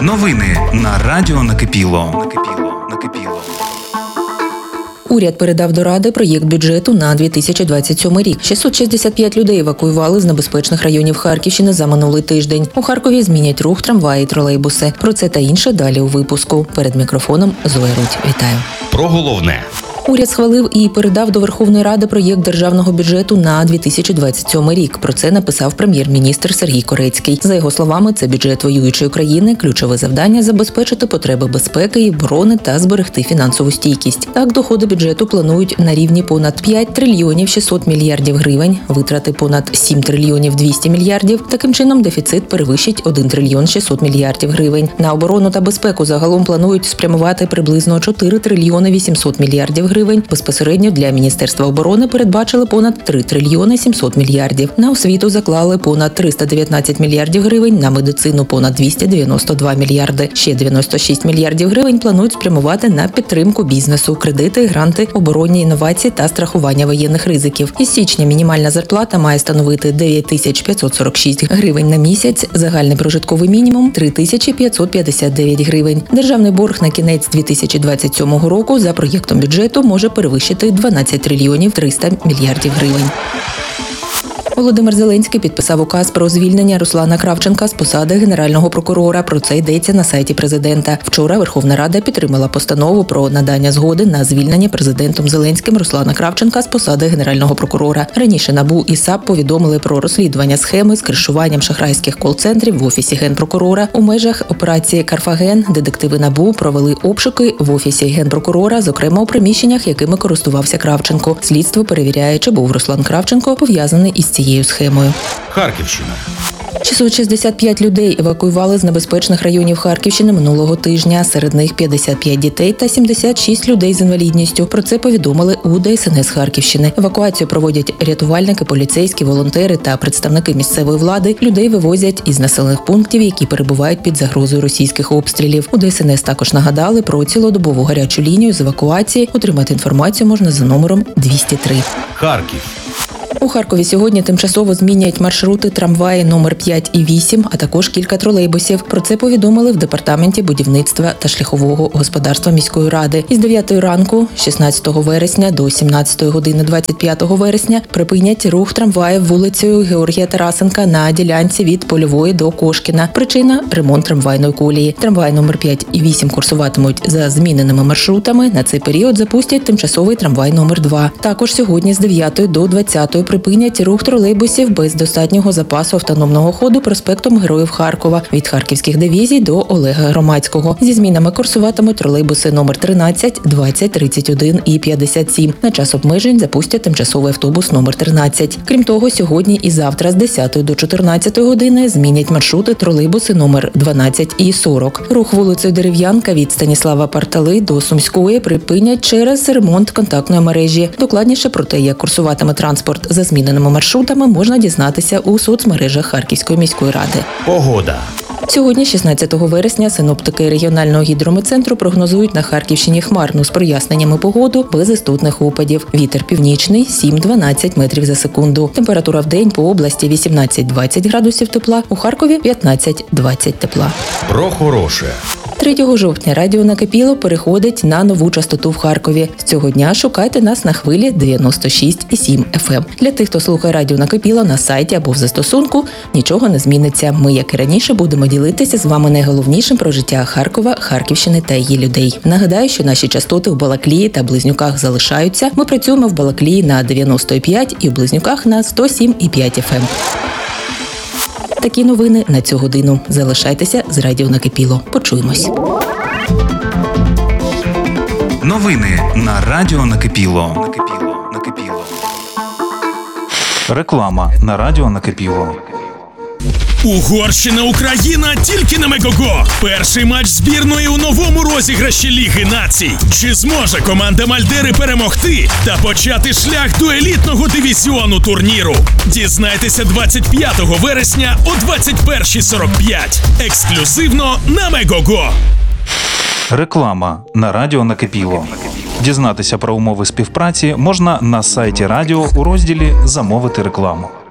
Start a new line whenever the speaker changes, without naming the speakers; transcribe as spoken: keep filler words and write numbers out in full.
Новини на Радіо Накипіло. Накипіло. Накипіло.
Уряд передав до Ради проєкт бюджету на дві тисячі двадцять сьомий рік. шістсот шістдесят п'ять людей евакуювали з небезпечних районів Харківщини за минулий тиждень. У Харкові змінять рух трамваї і тролейбуси. Про це та інше далі у випуску. Перед мікрофоном Зоя Рудь. Вітаю.
Про головне.
Уряд схвалив і передав до Верховної Ради проєкт державного бюджету на дві тисячі двадцять сьомий рік. Про це написав прем'єр-міністр Сергій Корецький. За його словами, це бюджет воюючої країни, ключове завдання – забезпечити потреби безпеки і оборони та зберегти фінансову стійкість. Так, доходи бюджету планують на рівні понад п'ять трильйонів шістсот мільярдів гривень, витрати понад сім трильйонів двісті мільярдів. Таким чином, дефіцит перевищить один трильйон шістсот мільярдів гривень. На оборону та безпеку загалом планують спрямувати приблизно чотири трильйони вісімсот мільярдів гривень. Безпосередньо для Міністерства оборони передбачили понад три трильйони сімсот мільярдів. На освіту заклали понад триста дев'ятнадцять мільярдів гривень, на медицину понад двісті дев'яносто два мільярди. Ще дев'яносто шість мільярдів гривень планують спрямувати на підтримку бізнесу, кредити, гранти, оборонні інновації та страхування воєнних ризиків. Із січня мінімальна зарплата має становити дев'ять тисяч п'ятсот сорок шість гривень на місяць, загальний прожитковий мінімум – три тисячі п'ятсот п'ятдесят дев'ять гривень. Державний борг на кінець дві тисячі двадцять сьомого року за проєктом бюджету може перевищити дванадцять трильйонів триста мільярдів гривень. Володимир Зеленський підписав указ про звільнення Руслана Кравченка з посади Генерального прокурора. Про це йдеться на сайті президента. Вчора Верховна Рада підтримала постанову про надання згоди на звільнення президентом Зеленським Руслана Кравченка з посади Генерального прокурора. Раніше НАБУ і САП повідомили про розслідування схеми з кришуванням шахрайських кол-центрів в Офісі Генпрокурора. У межах операції «Карфаген» детективи НАБУ провели обшуки в Офісі Генпрокурора, зокрема у приміщеннях, якими користувався Кравченко. Слідство перевіряє, чи був Руслан Кравченко пов'язаний із цією схемою.
Харківщина.
шістсот шістдесят п'ять людей евакуювали з небезпечних районів Харківщини минулого тижня. Серед них п'ятдесят п'ять дітей та сімдесят шість людей з інвалідністю. Про це повідомили у ДСНС Харківщини. Евакуацію проводять рятувальники, поліцейські, волонтери та представники місцевої влади. Людей вивозять із населених пунктів, які перебувають під загрозою російських обстрілів. У ДСНС також нагадали про цілодобову гарячу лінію з евакуації. Отримати інформацію можна за номером двісті три.
Харків.
У Харкові сьогодні тимчасово змінять маршрути трамваї номер п'ять і вісім, а також кілька тролейбусів. Про це повідомили в Департаменті будівництва та шляхового господарства міської ради. Із дев'ятої ранку, шістнадцятого вересня до сімнадцятої години двадцять п'ятого вересня припинять рух трамваїв вулицею Георгія Тарасенка на ділянці від Польової до Кошкіна. Причина – ремонт трамвайної колії. Трамваї номер п'ять і вісім курсуватимуть за зміненими маршрутами. На цей період запустять тимчасовий трамвай номер два. Також сьогодні з дев'ятої до двадцятої припинять рух тролейбусів без достатнього запасу автономного ходу проспектом Героїв Харкова від Харківських дивізій до Олега Громадського. Зі змінами курсуватимуть тролейбуси номер тринадцять, двадцять, тридцять один і п'ятдесят сім. На час обмежень запустять тимчасовий автобус номер тринадцять. Крім того, сьогодні і завтра з десятої до чотирнадцятої години змінять маршрути тролейбуси номер дванадцять і сорок. Рух вулицею Дерев'янка від Станіслава Партали до Сумської припинять через ремонт контактної мережі. Докладніше про те, як курсуватиме транспорт за зміненими маршрутами, можна дізнатися у соцмережах Харківської міської ради.
Погода.
Сьогодні, шістнадцятого вересня, синоптики регіонального гідрометцентру прогнозують на Харківщині хмарну з проясненнями погоду без істотних опадів. Вітер північний – сім-дванадцять метрів за секунду. Температура в день по області вісімнадцять-двадцять градусів тепла, у Харкові п'ятнадцять-двадцять тепла.
Про хороше.
третього жовтня Радіо Накипіло переходить на нову частоту в Харкові. З цього дня шукайте нас на хвилі дев'яносто шість і сім еф ем. Для тих, хто слухає Радіо Накипіло на сайті або в застосунку, нічого не зміниться. Ми, як і раніше, будемо ділитися з вами найголовнішим про життя Харкова, Харківщини та її людей. Нагадаю, що наші частоти в Балаклії та Близнюках залишаються. Ми працюємо в Балаклії на дев'яносто п'ять і в Близнюках на сто сім і п'ять еф ем. Такі новини на цю годину. Залишайтеся з Радіо Накипіло. Почуємось.
Новини на Радіо Накипіло. Накипіло. Накипіло. Реклама на Радіо Накипіло.
Угорщина, Україна тільки на Мегого. Перший матч збірної у новому розіграші Ліги націй. Чи зможе команда Мальдери перемогти та почати шлях до елітного дивізіону турніру? Дізнайтеся двадцять п'ятого вересня о двадцять перша сорок п'ять. Ексклюзивно на Мегого.
Реклама на Радіо Накипіло. Дізнатися про умови співпраці можна на сайті радіо у розділі «Замовити рекламу».